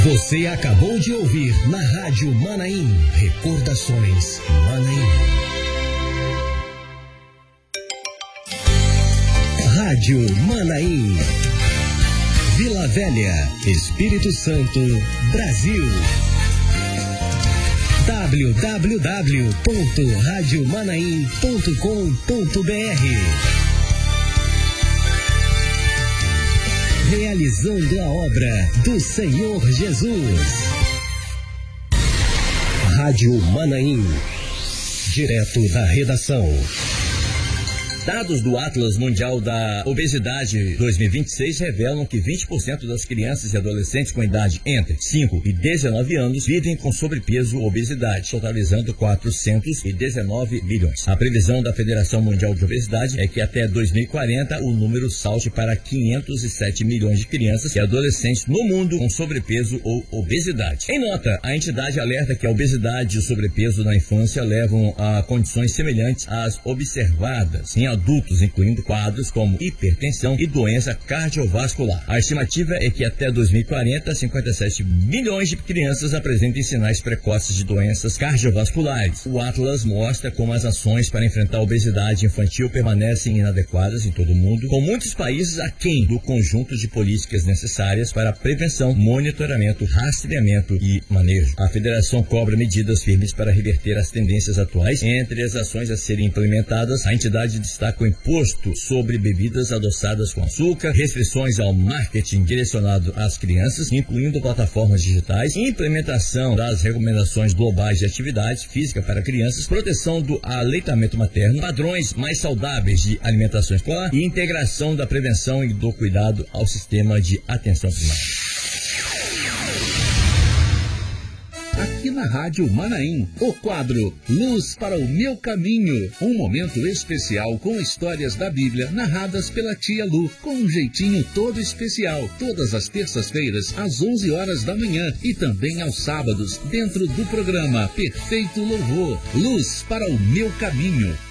Você acabou de ouvir na Rádio Manaim, Recordações Manaim. Rádio Manaim, Vila Velha, Espírito Santo, Brasil. www.radiomanaim.com.br. Realizando a obra do Senhor Jesus. Rádio Manaim, direto da redação. Dados do Atlas Mundial da Obesidade 2026 revelam que 20% das crianças e adolescentes com idade entre 5 e 19 anos vivem com sobrepeso ou obesidade, totalizando 419 milhões. A previsão da Federação Mundial de Obesidade é que até 2040 o número salte para 507 milhões de crianças e adolescentes no mundo com sobrepeso ou obesidade. Em nota, a entidade alerta que a obesidade e o sobrepeso na infância levam a condições semelhantes às observadas em adultos, incluindo quadros como hipertensão e doença cardiovascular. A estimativa é que até 2040, 57 milhões de crianças apresentem sinais precoces de doenças cardiovasculares. O Atlas mostra como as ações para enfrentar a obesidade infantil permanecem inadequadas em todo o mundo, com muitos países aquém do conjunto de políticas necessárias para prevenção, monitoramento, rastreamento e manejo. A federação cobra medidas firmes para reverter as tendências atuais. Entre as ações a serem implementadas, a entidade destaca o imposto sobre bebidas adoçadas com açúcar, restrições ao marketing direcionado às crianças, incluindo plataformas digitais, implementação das recomendações globais de atividade física para crianças, proteção do aleitamento materno, padrões mais saudáveis de alimentação escolar e integração da prevenção e do cuidado ao sistema de atenção primária. Aqui na Rádio Manaim, o quadro Luz para o Meu Caminho, um momento especial com histórias da Bíblia narradas pela tia Lu, com um jeitinho todo especial, todas as terças-feiras às 11 horas da manhã e também aos sábados, dentro do programa Perfeito Louvor, Luz para o Meu Caminho.